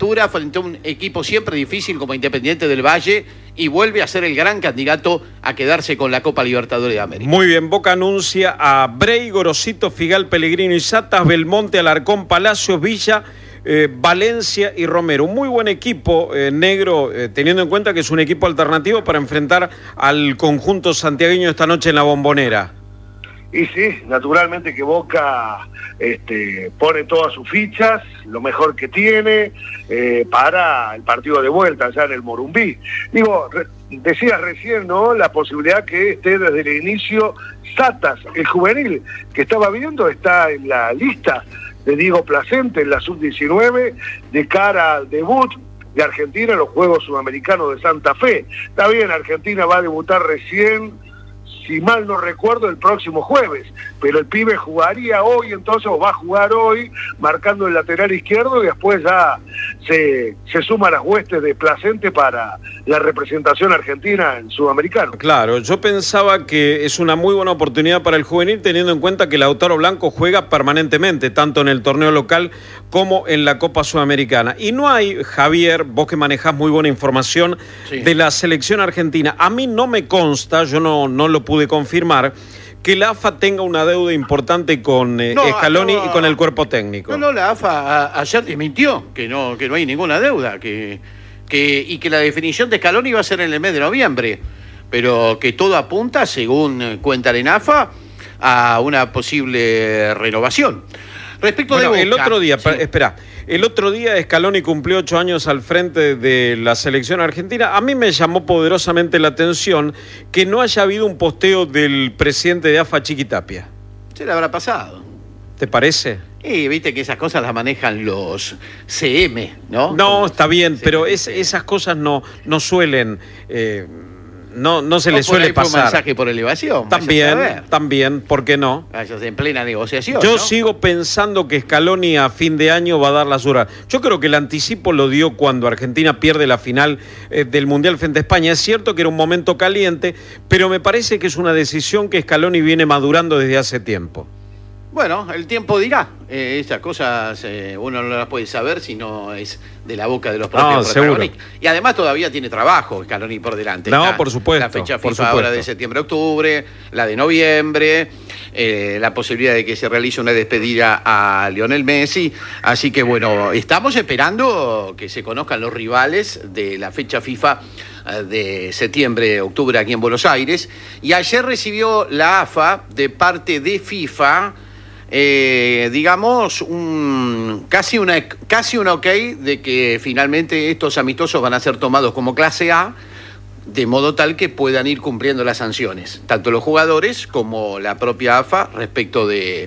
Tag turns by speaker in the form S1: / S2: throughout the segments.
S1: altura frente a un equipo siempre difícil como Independiente del Valle y vuelve a ser el gran candidato a quedarse con la Copa Libertadores de América.
S2: Muy bien, Boca anuncia a Brey, Gorosito, Figal, Pellegrini y Satas, Belmonte, Alarcón, Palacios, Villa, Valencia y Romero. Un muy buen equipo, negro, teniendo en cuenta que es un equipo alternativo para enfrentar al conjunto santiagueño esta noche en la Bombonera.
S3: Y sí, naturalmente que Boca pone todas sus fichas, lo mejor que tiene, para el partido de vuelta allá en el Morumbí. Digo, decías recién, ¿no?, la posibilidad que esté desde el inicio Satas, el juvenil que estaba viendo, está en la lista de Diego Placente en la sub-19 de cara al debut de Argentina en los Juegos Sudamericanos de Santa Fe. Está bien, Argentina va a debutar recién, si mal no recuerdo, el próximo jueves, pero el pibe jugaría hoy entonces, o va a jugar hoy, marcando el lateral izquierdo, y después ya se suma a las huestes de Placente para la representación argentina en Sudamericano.
S2: Claro, yo pensaba que es una muy buena oportunidad para el juvenil, teniendo en cuenta que Lautaro Blanco juega permanentemente, tanto en el torneo local como en la Copa Sudamericana. Y no hay, Javier, vos que manejás muy buena información, sí, de la selección argentina. A mí no me consta, yo no lo pude confirmar, que la AFA tenga una deuda importante con Scaloni y con el cuerpo técnico.
S1: No, la AFA ayer desmintió que no hay ninguna deuda, y que la definición de Scaloni va a ser en el mes de noviembre, pero que todo apunta, según cuentan en AFA, a una posible renovación. Respecto de Boca,
S2: el otro día,
S1: sí.
S2: El otro día Scaloni cumplió 8 años al frente de la selección argentina. A mí me llamó poderosamente la atención que no haya habido un posteo del presidente de AFA, Chiqui Tapia.
S1: Se le habrá pasado.
S2: ¿Te parece?
S1: Y viste que esas cosas las manejan los CM, ¿no?
S2: No, está bien, pero esas cosas no suelen... No se le suele pasar.
S1: Un mensaje por elevación.
S2: También, ¿por qué no?
S1: En plena negociación.
S2: Yo
S1: ¿no?
S2: sigo pensando que Scaloni a fin de año va a dar la sura. Yo creo que el anticipo lo dio cuando Argentina pierde la final del Mundial frente a España. Es cierto que era un momento caliente, pero me parece que es una decisión que Scaloni viene madurando desde hace tiempo.
S1: Bueno, el tiempo dirá. Esas cosas uno no las puede saber si no es de la boca de los propios protagonistas. Y además todavía tiene trabajo Scaloni por delante.
S2: No, por supuesto.
S1: La fecha FIFA ahora de septiembre-octubre, la de noviembre, la posibilidad de que se realice una despedida a Lionel Messi. Así que bueno, estamos esperando que se conozcan los rivales de la fecha FIFA de septiembre-octubre aquí en Buenos Aires. Y ayer recibió la AFA de parte de FIFA... digamos, casi una ok de que finalmente estos amistosos van a ser tomados como clase A, de modo tal que puedan ir cumpliendo las sanciones, tanto los jugadores como la propia AFA respecto de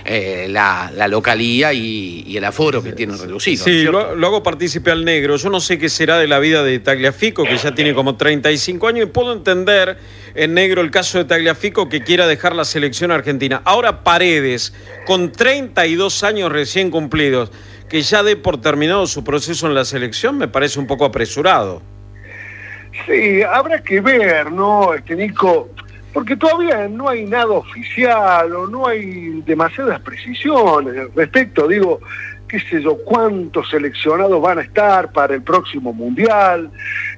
S1: la localía y el aforo que tienen reducido.
S2: Sí, lo hago partícipe al negro. Yo no sé qué será de la vida de Tagliafico, que ya tiene como 35 años, y puedo entender en negro el caso de Tagliafico, que quiera dejar la selección argentina. Ahora Paredes, con 32 años recién cumplidos, que ya dé por terminado su proceso en la selección, me parece un poco apresurado.
S3: Sí, habrá que ver, ¿no, Nico? Porque todavía no hay nada oficial o no hay demasiadas precisiones al respecto. Digo, qué sé yo, cuántos seleccionados van a estar para el próximo Mundial.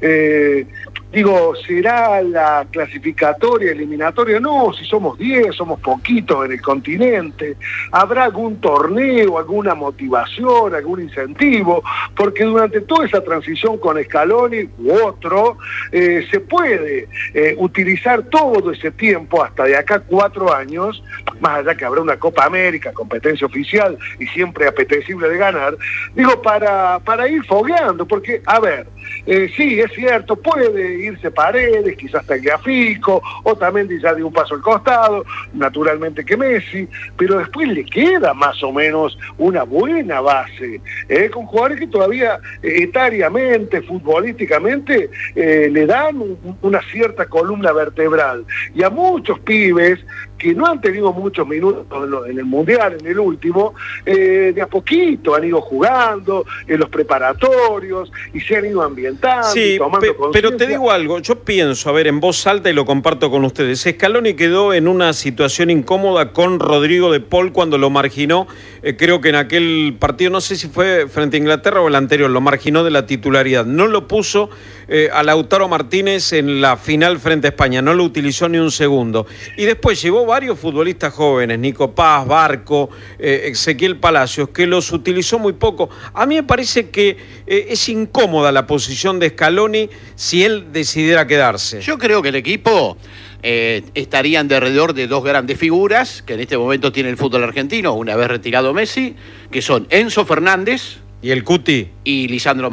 S3: Digo, ¿será la clasificatoria, eliminatoria? No, si somos 10, somos poquitos en el continente. ¿Habrá algún torneo, alguna motivación, algún incentivo? Porque durante toda esa transición con Scaloni u otro, se puede utilizar todo ese tiempo, hasta de acá 4 años, más allá que habrá una Copa América, competencia oficial y siempre apetecible de ganar, digo, para ir fogueando, porque, a ver, sí, es cierto, puede irse Paredes, quizás Tagliafico, o también ya de un paso al costado, naturalmente que Messi, pero después le queda más o menos una buena base, con jugadores que todavía etariamente, futbolísticamente, le dan una cierta columna vertebral, y a muchos pibes que no han tenido muchos minutos en el Mundial, en el último, de a poquito han ido jugando en los preparatorios y se han ido ambientando.
S2: Sí, pero te digo algo, yo pienso, a ver, en voz alta y lo comparto con ustedes, Scaloni quedó en una situación incómoda con Rodrigo de Paul cuando lo marginó creo que en aquel partido, no sé si fue frente a Inglaterra o el anterior, lo marginó de la titularidad. No lo puso a Lautaro Martínez en la final frente a España, no lo utilizó ni un segundo. Y después llevó varios futbolistas jóvenes, Nico Paz, Barco, Ezequiel Palacios, que los utilizó muy poco. A mí me parece que es incómoda la posición de Scaloni si él decidiera quedarse.
S1: Yo creo que el equipo estarían de alrededor de dos grandes figuras que en este momento tiene el fútbol argentino, una vez retirado Messi, que son Enzo Fernández
S2: y el Cuti
S1: y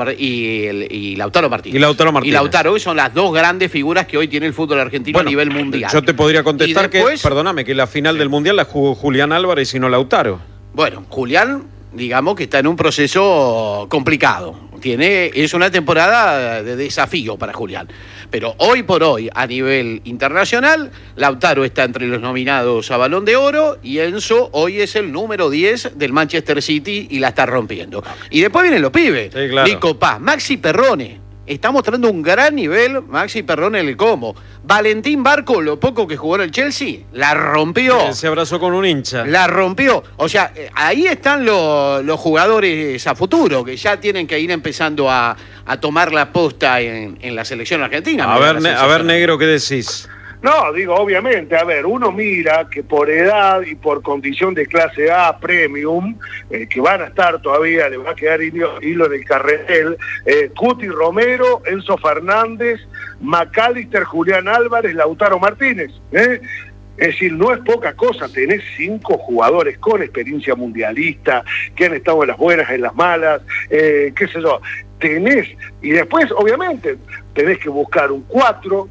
S1: Lautaro Martínez.
S2: Y Lautaro Martínez.
S1: Y Lautaro, que son las dos grandes figuras que hoy tiene el fútbol argentino a nivel mundial.
S2: Yo te podría contestar
S1: después,
S2: que la final del Mundial la jugó Julián Álvarez y no Lautaro.
S1: Bueno, Julián, digamos que está en un proceso complicado. Es una temporada de desafío para Julián. Pero hoy por hoy, a nivel internacional, Lautaro está entre los nominados a Balón de Oro y Enzo hoy es el número 10 del Manchester City y la está rompiendo. Y después vienen los pibes.
S2: Sí, claro.
S1: Nico Paz, Maxi Perrone. Está mostrando un gran nivel Maxi Perrone en el Como. Valentín Barco, lo poco que jugó en el Chelsea, la rompió.
S2: Se abrazó con un hincha.
S1: La rompió. O sea, ahí están los jugadores a futuro, que ya tienen que ir empezando a tomar la posta en la selección argentina.
S2: A ver, negro, ¿qué decís?
S3: No, digo, obviamente, a ver, uno mira que por edad y por condición de clase A premium, que van a estar todavía, le va a quedar hilo en el carretel, Cuti Romero, Enzo Fernández, McAllister, Julián Álvarez, Lautaro Martínez, Es decir, no es poca cosa, tenés 5 jugadores con experiencia mundialista, que han estado en las buenas, en las malas, qué sé yo, y después, obviamente, tenés que buscar un 4,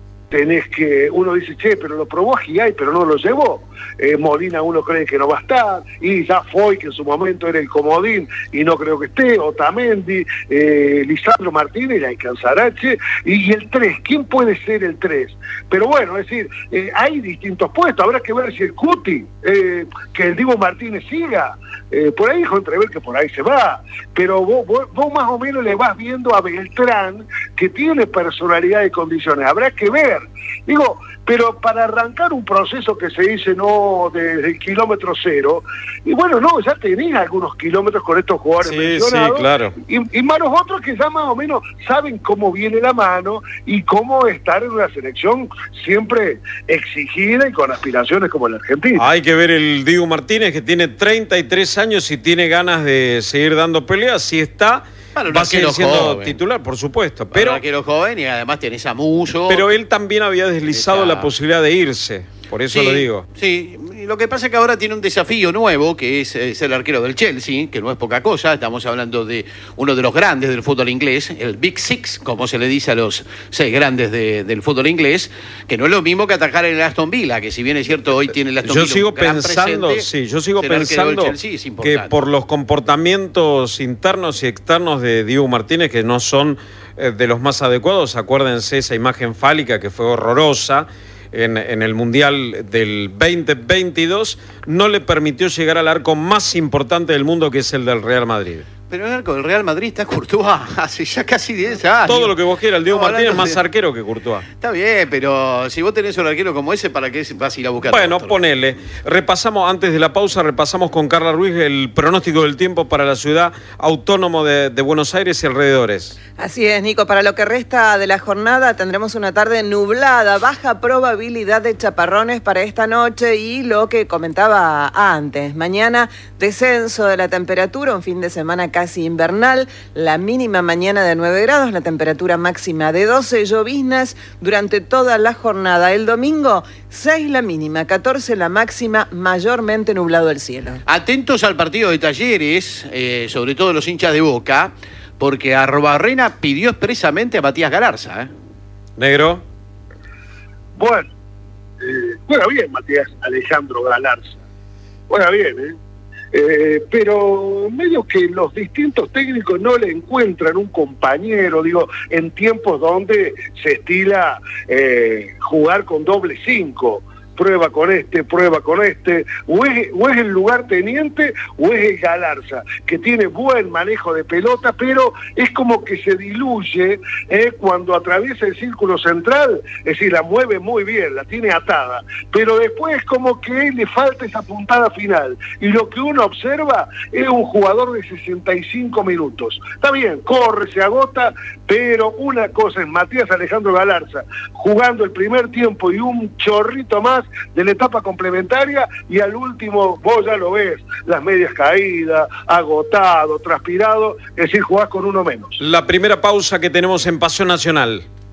S3: uno dice, che, pero lo probó Giay, pero no lo llevó. Molina uno cree que no va a estar, y ya Foy, que en su momento era el comodín, y no creo que esté, Otamendi, Lisandro Martínez, la alcanzará, che, y el 3, ¿quién puede ser el 3? Pero bueno, es decir, hay distintos puestos, habrá que ver si el Cuti, que el Dibu Martínez siga, por ahí dijo entrever que por ahí se va, pero vos más o menos le vas viendo a Beltrán, que tiene personalidad y condiciones, habrá que ver. Digo, pero para arrancar un proceso que se dice no desde el kilómetro cero, y bueno, no, ya tenés algunos kilómetros con estos jugadores mencionados,
S2: sí, claro.
S3: y más los otros que ya más o menos saben cómo viene la mano y cómo estar en una selección siempre exigida y con aspiraciones como la Argentina.
S2: Hay que ver el Dibu Martínez, que tiene 33 años y tiene ganas de seguir dando peleas, si está...
S1: Bueno,
S2: va a seguir siendo titular, por supuesto. Pero
S1: un arquero joven y además tenés a Muso.
S2: Pero él también había deslizado la posibilidad de irse. Por eso lo digo.
S1: Sí, lo que pasa es que ahora tiene un desafío nuevo, que es el arquero del Chelsea, que no es poca cosa. Estamos hablando de uno de los grandes del fútbol inglés, el Big Six, como se le dice a los 6 grandes del fútbol inglés, que no es lo mismo que atacar en el Aston Villa, que si bien es cierto hoy tiene el Aston Villa.
S2: Yo sigo pensando que por los comportamientos internos y externos de Dibu Martínez, que no son de los más adecuados, acuérdense esa imagen fálica que fue horrorosa, en el Mundial del 2022, no le permitió llegar al arco más importante del mundo, que es el del Real Madrid.
S1: Pero el arco del Real Madrid está Courtois hace ya casi 10 años.
S2: Todo lo que vos quieras, el Diego Martínez es más arquero que Courtois.
S1: Está bien, pero si vos tenés un arquero como ese, ¿para qué vas a ir a buscar?
S2: Bueno, ponele. Repasamos, antes de la pausa, repasamos con Carla Ruiz el pronóstico del tiempo para la ciudad autónoma de Buenos Aires y alrededores.
S4: Así es, Nico. Para lo que resta de la jornada tendremos una tarde nublada, baja probabilidad de chaparrones para esta noche y lo que comentaba antes. Mañana descenso de la temperatura, un fin de semana casi invernal, la mínima mañana de 9 grados, la temperatura máxima de 12, lloviznas durante toda la jornada. El domingo, 6 la mínima, 14 la máxima, mayormente nublado el cielo.
S1: Atentos al partido de Talleres, sobre todo los hinchas de Boca, porque Arrobarrena pidió expresamente a Matías Galarza.
S2: Negro.
S3: Bueno, juega bien Matías Alejandro Galarza, juega bien, pero medio que los distintos técnicos no le encuentran un compañero, digo, en tiempos donde se estila jugar con doble 5, prueba con este, o es el lugarteniente o es el Galarza, que tiene buen manejo de pelota, pero es como que se diluye cuando atraviesa el círculo central, es decir, la mueve muy bien, la tiene atada, pero después como que le falta esa puntada final, y lo que uno observa es un jugador de 65 minutos. Está bien, corre, se agota, pero una cosa es Matías Alejandro Galarza jugando el primer tiempo y un chorrito más de la etapa complementaria, y al último vos ya lo ves, las medias caídas, agotado, transpirado, es decir, jugás con uno menos.
S2: La primera pausa que tenemos en Pasión Nacional.